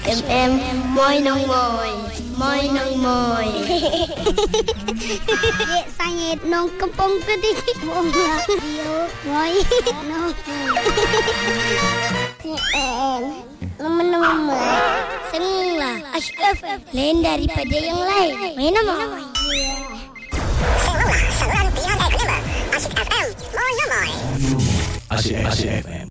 FM Moi Nong Moi. Moi Nong Moi. Dek saya nong kempong tadi. Bola. Yo Moi Nong. Nama-nama semua Ashraf lain daripada yang lain. Main nama. Asyik FM. Asyik FM.